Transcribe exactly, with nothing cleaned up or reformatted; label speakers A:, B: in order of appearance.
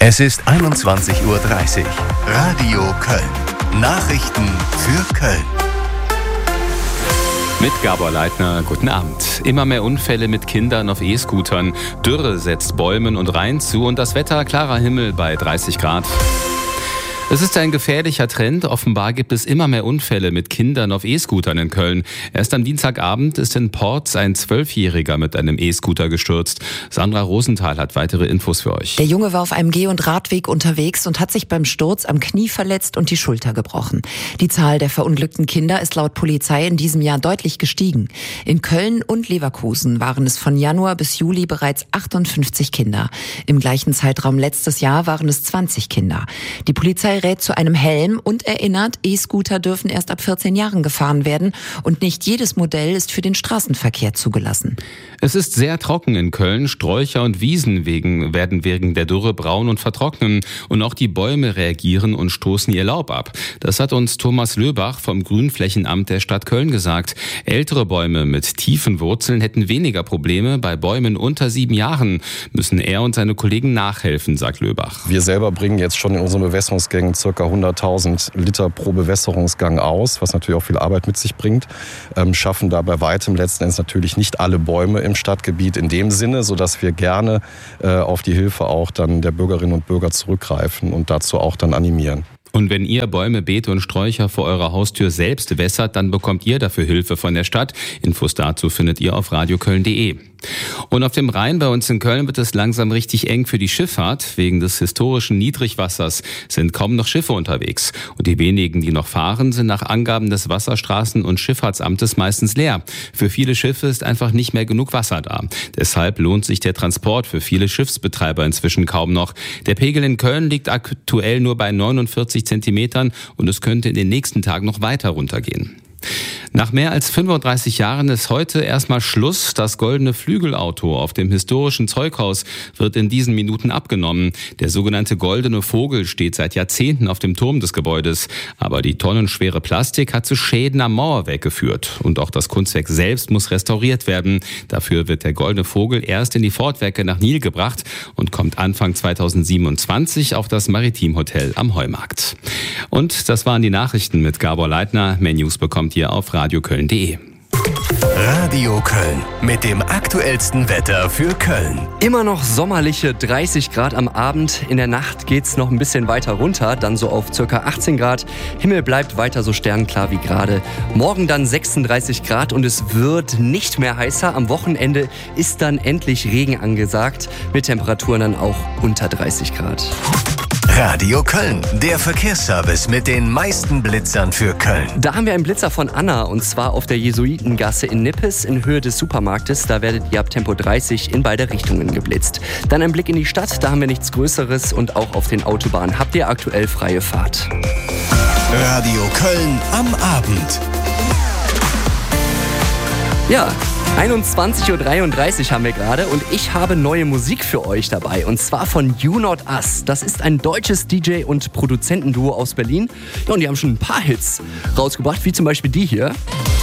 A: Es ist einundzwanzig Uhr dreißig. Radio Köln. Nachrichten für Köln.
B: Mit Gabor Leitner, guten Abend. Immer mehr Unfälle mit Kindern auf E-Scootern. Dürre setzt Bäumen und Rhein zu und das Wetter klarer Himmel bei dreißig Grad. Es ist ein gefährlicher Trend. Offenbar gibt es immer mehr Unfälle mit Kindern auf E-Scootern in Köln. Erst am Dienstagabend ist in Porz ein Zwölfjähriger mit einem E-Scooter gestürzt. Sandra Rosenthal hat weitere Infos für euch.
C: Der Junge war auf einem Geh- und Radweg unterwegs und hat sich beim Sturz am Knie verletzt und die Schulter gebrochen. Die Zahl der verunglückten Kinder ist laut Polizei in diesem Jahr deutlich gestiegen. In Köln und Leverkusen waren es von Januar bis Juli bereits achtundfünfzig Kinder. Im gleichen Zeitraum letztes Jahr waren es zwanzig Kinder. Die Polizei rät zu einem Helm und erinnert, E-Scooter dürfen erst ab vierzehn Jahren gefahren werden und nicht jedes Modell ist für den Straßenverkehr zugelassen.
B: Es ist sehr trocken in Köln. Sträucher und Wiesen wegen, werden wegen der Dürre braun und vertrocknen. Und auch die Bäume reagieren und stoßen ihr Laub ab. Das hat uns Thomas Löbach vom Grünflächenamt der Stadt Köln gesagt. Ältere Bäume mit tiefen Wurzeln hätten weniger Probleme. Bei Bäumen unter sieben Jahren müssen er und seine Kollegen nachhelfen, sagt Löbach.
D: Wir selber bringen jetzt schon in unseren Bewässerungsgängen ca. hunderttausend Liter pro Bewässerungsgang aus, was natürlich auch viel Arbeit mit sich bringt. Ähm, schaffen da bei weitem letzten Endes natürlich nicht alle Bäume im Stadtgebiet in dem Sinne, sodass wir gerne äh, auf die Hilfe auch dann der Bürgerinnen und Bürger zurückgreifen und dazu auch dann animieren.
B: Und wenn ihr Bäume, Beete und Sträucher vor eurer Haustür selbst wässert, dann bekommt ihr dafür Hilfe von der Stadt. Infos dazu findet ihr auf radioköln punkt de. Und auf dem Rhein bei uns in Köln wird es langsam richtig eng für die Schifffahrt. Wegen des historischen Niedrigwassers sind kaum noch Schiffe unterwegs. Und die wenigen, die noch fahren, sind nach Angaben des Wasserstraßen- und Schifffahrtsamtes meistens leer. Für viele Schiffe ist einfach nicht mehr genug Wasser da. Deshalb lohnt sich der Transport für viele Schiffsbetreiber inzwischen kaum noch. Der Pegel in Köln liegt aktuell nur bei neunundvierzig Zentimetern und es könnte in den nächsten Tagen noch weiter runtergehen. Nach mehr als fünfunddreißig Jahren ist heute erstmal Schluss. Das goldene Flügelauto auf dem historischen Zeughaus wird in diesen Minuten abgenommen. Der sogenannte goldene Vogel steht seit Jahrzehnten auf dem Turm des Gebäudes. Aber die tonnenschwere Plastik hat zu Schäden am Mauerwerk geführt. Und auch das Kunstwerk selbst muss restauriert werden. Dafür wird der goldene Vogel erst in die Fortwerke nach Nil gebracht und kommt Anfang zweitausendsiebenundzwanzig auf das Maritimhotel am Heumarkt. Und das waren die Nachrichten mit Gabor Leitner. Mehr News bekommt ihr auf radioköln punkt de.
A: Radio Köln mit dem aktuellsten Wetter für Köln.
E: Immer noch sommerliche dreißig Grad am Abend. In der Nacht geht's noch ein bisschen weiter runter, dann so auf ca. achtzehn Grad. Himmel bleibt weiter so sternklar wie gerade. Morgen dann sechsunddreißig Grad und es wird nicht mehr heißer. Am Wochenende ist dann endlich Regen angesagt, mit Temperaturen dann auch unter dreißig Grad.
A: Radio Köln, der Verkehrsservice mit den meisten Blitzern für Köln.
E: Da haben wir einen Blitzer von Anna und zwar auf der Jesuitengasse in Nippes in Höhe des Supermarktes. Da werdet ihr ab Tempo dreißig in beide Richtungen geblitzt. Dann ein Blick in die Stadt, da haben wir nichts Größeres und auch auf den Autobahnen habt ihr aktuell freie Fahrt.
A: Radio Köln am Abend.
E: Ja, einundzwanzig Uhr dreiunddreißig haben wir gerade und ich habe neue Musik für euch dabei und zwar von You Not Us. Das ist ein deutsches D J- und Produzentenduo aus Berlin. Ja, und die haben schon ein paar Hits rausgebracht, wie zum Beispiel die hier.